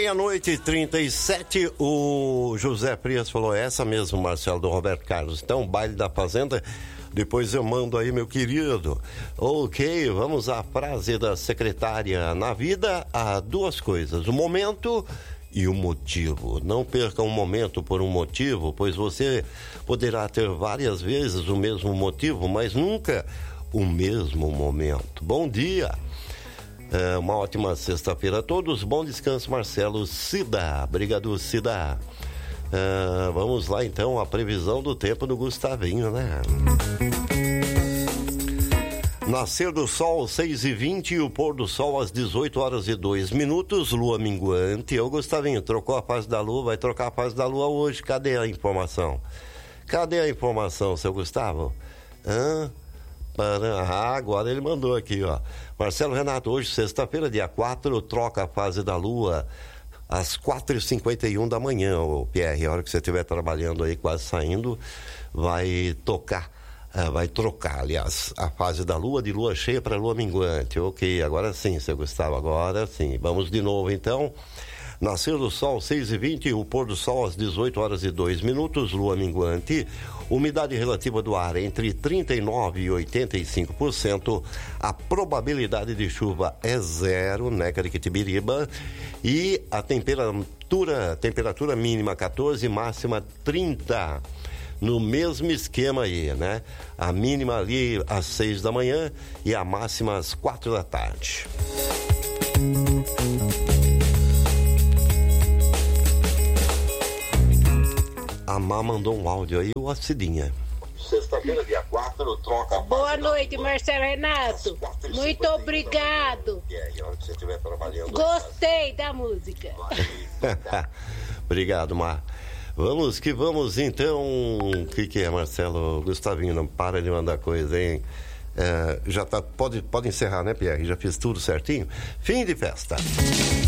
meia-noite e 37, o José Frias falou, essa mesmo, Marcelo, do Roberto Carlos. Então, baile da fazenda, depois eu mando aí, meu querido. Ok, vamos à frase da secretária. Na vida há duas coisas, o momento e o motivo. Não perca um momento por um motivo, pois você poderá ter várias vezes o mesmo motivo, mas nunca o mesmo momento. Bom dia. Uma ótima sexta-feira a todos, bom descanso, Marcelo. Cida, obrigado, Cida. Vamos lá então, a previsão do tempo do Gustavinho, né? Nascer do sol 6h20 e o pôr do sol às 18h02, lua minguante. Ô Gustavinho, trocou a fase da lua, vai trocar a fase da lua hoje, cadê a informação? Cadê a informação, seu Gustavo? Agora ele mandou aqui, ó. Marcelo Renato, hoje, sexta-feira, dia 4, troca a fase da lua às 4h51 da manhã, ô Pierre. A hora que você estiver trabalhando aí, quase saindo, vai trocar, aliás, a fase da lua, de lua cheia para lua minguante. Ok, agora sim, seu Gustavo, agora sim. Vamos de novo, então. Nascer do sol 6h20, o pôr do sol às 18h02, lua minguante, umidade relativa do ar entre 39% e 85%, a probabilidade de chuva é 0, né, Cariquitibiriba, e a temperatura mínima 14, máxima 30, no mesmo esquema aí, né? A mínima ali às 6 da manhã e a máxima às 4 da tarde. A Má mandou um áudio aí, o Cidinha. Sexta-feira, dia 4, troca. Boa noite, Marcelo Renato. Muito obrigado. Gostei da música. Obrigado, Má. Vamos que vamos, então. O que é, Marcelo? Gustavinho, não para de mandar coisa, hein? Já tá, pode encerrar, né, Pierre? Já fiz tudo certinho. Fim de festa.